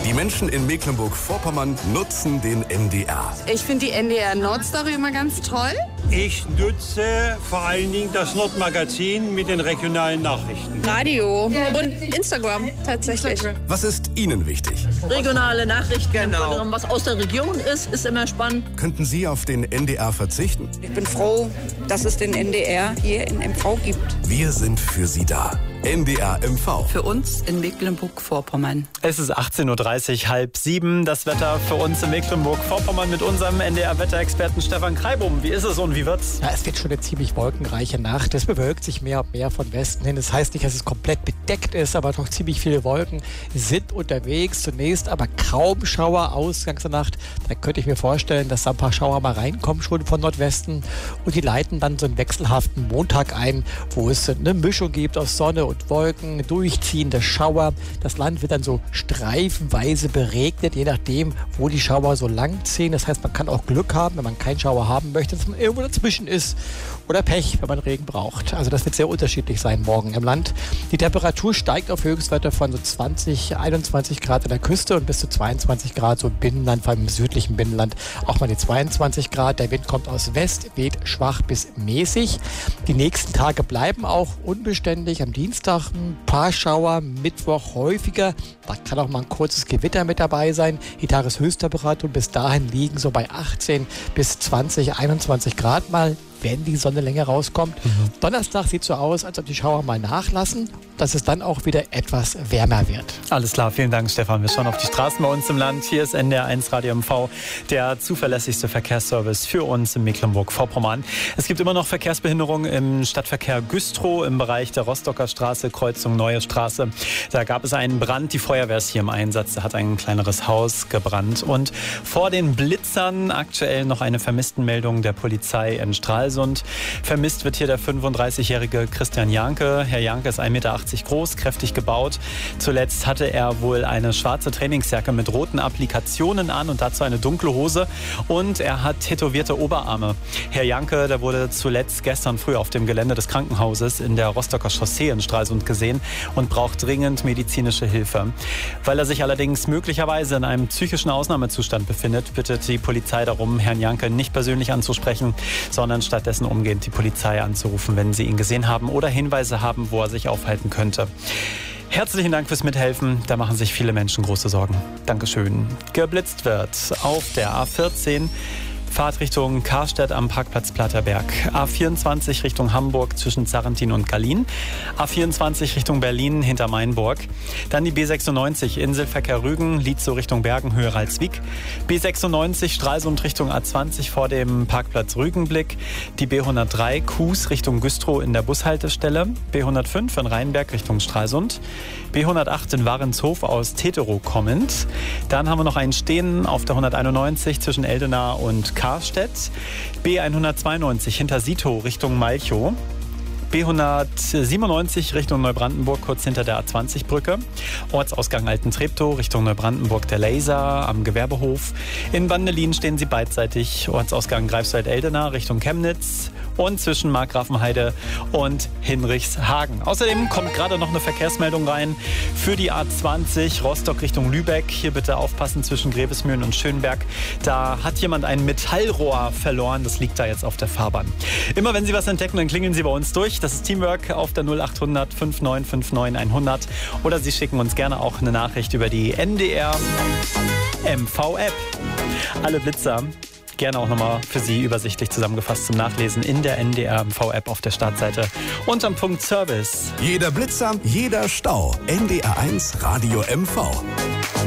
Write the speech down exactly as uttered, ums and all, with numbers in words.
Die Menschen in Mecklenburg-Vorpommern nutzen den N D R. Ich finde die N D R Nordstory immer ganz toll. Ich nutze vor allen Dingen das Nordmagazin mit den regionalen Nachrichten. Radio und Instagram tatsächlich. Was ist Ihnen wichtig? Regionale Nachrichten, genau. Was aus der Region ist, ist immer spannend. Könnten Sie auf den N D R verzichten? Ich bin froh, dass es den N D R hier in M V gibt. Wir sind für Sie da. N D R M V. Für uns in Mecklenburg-Vorpommern. Es ist achtzehn Uhr dreißig, halb sieben. Das Wetter für uns in Mecklenburg-Vorpommern mit unserem N D R-Wetterexperten Stefan Kreibum. Wie ist es und wie wird's? Ja, es wird schon eine ziemlich wolkenreiche Nacht. Es bewölkt sich mehr und mehr von Westen hin. Das heißt nicht, dass es komplett bedeckt ist, aber doch ziemlich viele Wolken sind unterwegs. Zunächst aber kaum Schauer ausgangs der Nacht. Da könnte ich mir vorstellen, dass da ein paar Schauer mal reinkommen schon von Nordwesten. Und die leiten dann so einen wechselhaften Montag ein, wo es eine Mischung gibt aus Sonne und Wolken, durchziehende Schauer. Das Land wird dann so streifenweise beregnet, je nachdem, wo die Schauer so lang ziehen. Das heißt, man kann auch Glück haben, wenn man keinen Schauer haben möchte, dass man irgendwo dazwischen ist. Oder Pech, wenn man Regen braucht. Also das wird sehr unterschiedlich sein morgen im Land. Die Temperatur steigt auf Höchstwerte von so zwanzig, einundzwanzig Grad an der Küste und bis zu zweiundzwanzig Grad so im Binnenland, vor allem im südlichen Binnenland. Auch mal die zweiundzwanzig Grad. Der Wind kommt aus West, weht schwach bis mäßig. Die nächsten Tage bleiben auch unbeständig. Am Dienstag ein paar Schauer, Mittwoch häufiger. Da kann auch mal ein kurzes Gewitter mit dabei sein. Die Tageshöchsttemperatur bis dahin liegen so bei achtzehn bis zwanzig, einundzwanzig Grad mal, wenn die Sonne länger rauskommt. Mhm. Donnerstag sieht so aus, als ob die Schauer mal nachlassen, dass es dann auch wieder etwas wärmer wird. Alles klar, vielen Dank, Stefan. Wir schauen auf die Straßen bei uns im Land. Hier ist N D R eins Radio M V, der zuverlässigste Verkehrsservice für uns in Mecklenburg-Vorpommern. Es gibt immer noch Verkehrsbehinderungen im Stadtverkehr Güstrow im Bereich der Rostocker Straße, Kreuzung Neue Straße. Da gab es einen Brand. Die Feuerwehr ist hier im Einsatz. Da hat ein kleineres Haus gebrannt. Und vor den Blitzern aktuell noch eine Vermisstenmeldung der Polizei in Stralsund. Vermisst wird hier der fünfunddreißigjährige Christian Janke. Herr Janke ist ein Meter achtzig groß, kräftig gebaut. Zuletzt hatte er wohl eine schwarze Trainingsjacke mit roten Applikationen an und dazu eine dunkle Hose. Und er hat tätowierte Oberarme. Herr Janke, der wurde zuletzt gestern früh auf dem Gelände des Krankenhauses in der Rostocker Chaussee in Stralsund gesehen und braucht dringend medizinische Hilfe. Weil er sich allerdings möglicherweise in einem psychischen Ausnahmezustand befindet, bittet die Polizei darum, Herrn Janke nicht persönlich anzusprechen, sondern stattdessen umgehend die Polizei anzurufen, wenn sie ihn gesehen haben oder Hinweise haben, wo er sich aufhalten könnte. Herzlichen Dank fürs Mithelfen. Da machen sich viele Menschen große Sorgen. Dankeschön. Geblitzt wird auf der A vierzehn. Fahrt Richtung Karstedt am Parkplatz Platterberg. A vierundzwanzig Richtung Hamburg zwischen Sarrentin und Gallien. A vierundzwanzig Richtung Berlin hinter Mainburg. Dann die B sechsundneunzig Inselverkehr Rügen, Lietzow Richtung Bergen, Höhe Ralswiek. B sechsundneunzig Stralsund Richtung A zwanzig vor dem Parkplatz Rügenblick. Die B hundertdrei Kues Richtung Güstrow in der Bushaltestelle. B hundertfünf in Rheinberg Richtung Stralsund. B hundertacht in Warenshof aus Teterow kommend. Dann haben wir noch einen Stehen auf der hunderteinundneunzig zwischen Eldena und Karstedt. B hundertzweiundneunzig hinter Sito Richtung Malchow. B hundertsiebenundneunzig Richtung Neubrandenburg, kurz hinter der A zwanzig Brücke. Ortsausgang Altentreptow Richtung Neubrandenburg der Laser am Gewerbehof. In Bandelin stehen sie beidseitig. Ortsausgang Greifswald-Eldena Richtung Chemnitz und zwischen Markgrafenheide und Hinrichshagen. Außerdem kommt gerade noch eine Verkehrsmeldung rein für die A zwanzig Rostock Richtung Lübeck. Hier bitte aufpassen zwischen Grevesmühlen und Schönberg. Da hat jemand ein Metallrohr verloren. Das liegt da jetzt auf der Fahrbahn. Immer wenn Sie was entdecken, dann klingeln Sie bei uns durch. Das ist Teamwork auf der null achthundert fünfundneunzig neunundfünfzig hundert. Oder Sie schicken uns gerne auch eine Nachricht über die N D R M V-App. Alle Blitzer gerne auch nochmal für Sie übersichtlich zusammengefasst zum Nachlesen in der N D R M V-App auf der Startseite unterm Punkt Service. Jeder Blitzer, jeder Stau. N D R eins Radio M V.